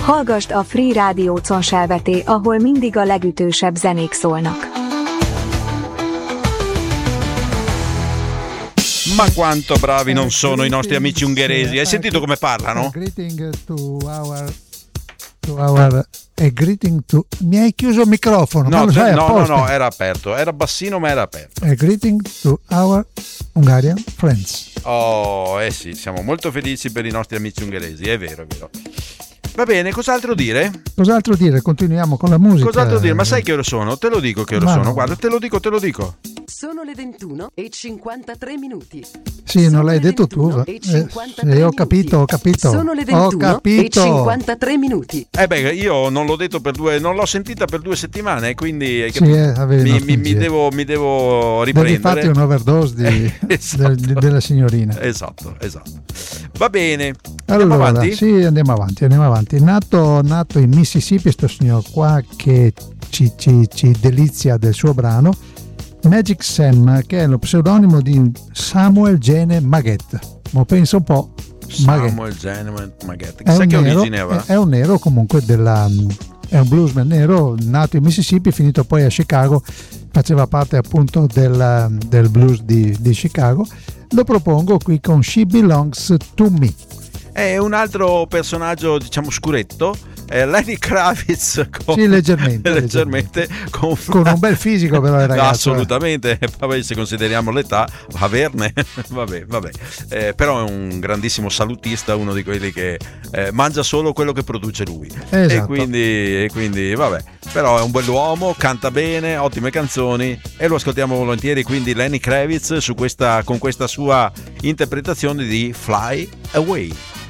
Hallgasd a Free Rádió Conselveté, ahol mindig a legütősebb zenék szólnak. Ma quanto bravi non sono i nostri amici ungheresi. Hai sentito come parlano? Greeting to our greeting to. Mi hai chiuso il microfono? No, no, era aperto. Era bassino, ma era aperto. A greeting to our Hungarian friends. Oh, sì, siamo molto felici per i nostri amici ungheresi, è vero, è vero. Va bene, cos'altro dire? Cos'altro dire? Continuiamo con la musica. Cos'altro dire? Ma sai che ore sono? Te lo dico che ore sono. Guarda, te lo dico. Sono le 21:53. Sì, non l'hai detto tu. Ho capito. Sono le 21:53. Io non l'ho detto non l'ho sentita per 2 settimane, quindi mi devo riprendere. Infatti un overdose esatto. della signorina. Esatto. Va bene. Allora, andiamo avanti? Sì, andiamo avanti. Nato in Mississippi, sto signor qua che ci delizia del suo brano. Magic Sam, che è lo pseudonimo di Samuel Gene Maggette. Ma penso un po'. Samuel Gene Maggette. Chissà che origine aveva. È un nero comunque è un bluesman nero, nato in Mississippi, finito poi a Chicago, faceva parte appunto del blues di Chicago. Lo propongo qui con She Belongs to Me. È un altro personaggio, diciamo, scuretto. Lenny Kravitz sì, leggermente con un bel fisico però il ragazzo. Assolutamente, se consideriamo l'età averne vabbè. Però è un grandissimo salutista, uno di quelli che mangia solo quello che produce lui. Esatto. e quindi vabbè, però è un bell'uomo, canta bene, ottime canzoni e lo ascoltiamo volentieri. Quindi Lenny Kravitz con questa sua interpretazione di Fly Away.